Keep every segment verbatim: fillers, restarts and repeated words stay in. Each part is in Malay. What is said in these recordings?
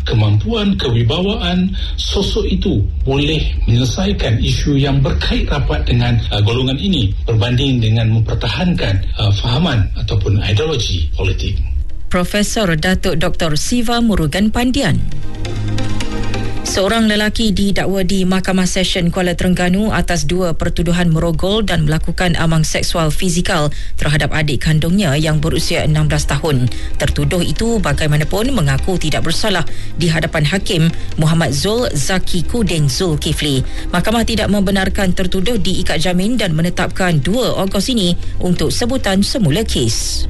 kemampuan, kewibawaan sosok itu boleh menyelesaikan isu yang berkait rapat dengan uh, golongan ini berbanding dengan mempertahankan uh, fahaman ataupun ideologi politik. Profesor Datuk Doktor Siva Murugan Pandian. Seorang lelaki didakwa di Mahkamah Session Kuala Terengganu atas dua pertuduhan merogol dan melakukan amang seksual fizikal terhadap adik kandungnya yang berusia enam belas tahun. Tertuduh itu bagaimanapun mengaku tidak bersalah di hadapan Hakim Muhammad Zul Zaki Kudin Zulkifli. Mahkamah tidak membenarkan tertuduh diikat jamin dan menetapkan dua Ogos ini untuk sebutan semula kes.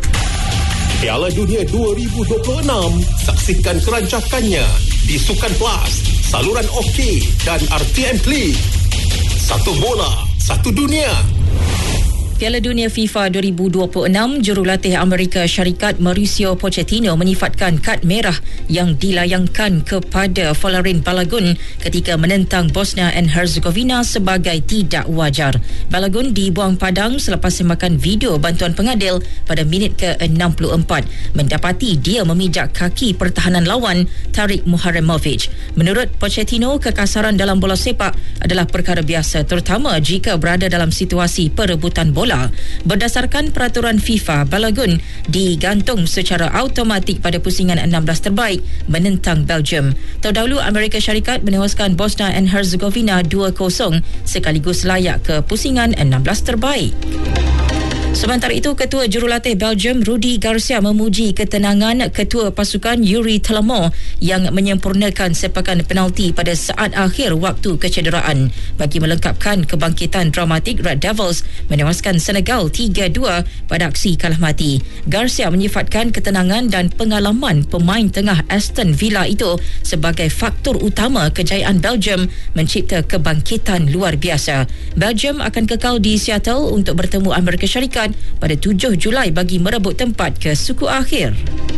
Piala Dunia dua ribu dua puluh enam, saksikan kerancakannya di Sukan Plus, saluran OK dan R T M Klik. Satu bola, satu dunia. Piala Dunia FIFA dua ribu dua puluh enam, jurulatih Amerika Syarikat Mauricio Pochettino menyifatkan kad merah yang dilayangkan kepada Folarin Balogun ketika menentang Bosnia and Herzegovina sebagai tidak wajar. Balogun dibuang padang selepas semakan video bantuan pengadil pada minit ke enam puluh empat mendapati dia memijak kaki pertahanan lawan Tarik Muharremovic. Menurut Pochettino, kekasaran dalam bola sepak adalah perkara biasa terutama jika berada dalam situasi perebutan bola. Berdasarkan peraturan FIFA, Balogun digantung secara automatik pada pusingan enam belas terbaik menentang Belgium. Terdahulu Amerika Syarikat menewaskan Bosnia and Herzegovina dua kosong sekaligus layak ke pusingan enam belas terbaik. Sementara itu, Ketua Jurulatih Belgium Rudi Garcia memuji ketenangan Ketua Pasukan Yuri Tielemans yang menyempurnakan sepakan penalti pada saat akhir waktu kecederaan bagi melengkapkan kebangkitan dramatik Red Devils menewaskan Senegal tiga dua pada aksi kalah mati. Garcia menyifatkan ketenangan dan pengalaman pemain tengah Aston Villa itu sebagai faktor utama kejayaan Belgium mencipta kebangkitan luar biasa. Belgium akan kekal di Seattle untuk bertemu Amerika Syarikat pada tujuh Julai bagi merebut tempat ke suku akhir.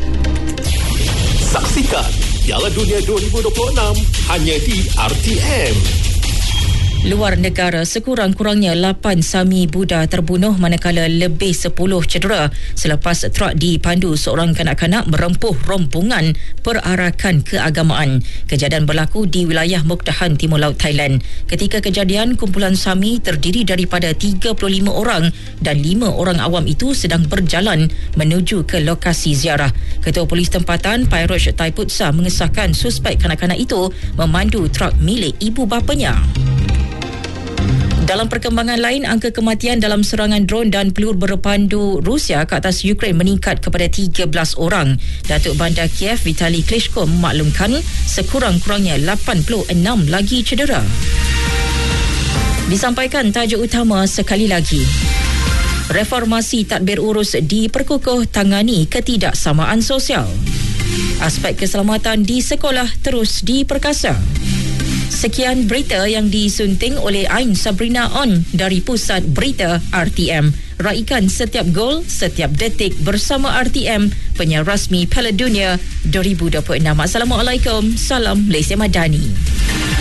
Saksikan Piala Dunia dua ribu dua puluh enam hanya di R T M. Luar negara, sekurang-kurangnya lapan Sami Buddha terbunuh manakala lebih sepuluh cedera selepas truk dipandu seorang kanak-kanak merempuh rombongan perarakan keagamaan. Kejadian berlaku di wilayah Mukdahan, Timur Laut Thailand. Ketika kejadian, kumpulan Sami terdiri daripada tiga puluh lima orang dan lima orang awam itu sedang berjalan menuju ke lokasi ziarah. Ketua Polis Tempatan Pairosh Taiputsa mengesahkan suspek kanak-kanak itu memandu truk milik ibu bapanya. Dalam perkembangan lain, angka kematian dalam serangan dron dan peluru berpandu Rusia ke atas Ukraine meningkat kepada tiga belas orang. Datuk Bandar Kiev Vitali Klitschko memaklumkan sekurang-kurangnya lapan puluh enam lagi cedera. Disampaikan tajuk utama sekali lagi. Reformasi tadbir urus diperkukuh tangani ketidaksamaan sosial. Aspek keselamatan di sekolah terus diperkasa. Sekian berita yang disunting oleh Ain Sabrina On dari Pusat Berita R T M. Raikan setiap gol, setiap detik bersama R T M, penyiar rasmi Piala Dunia dua ribu dua puluh enam. Assalamualaikum, salam Malaysia Madani.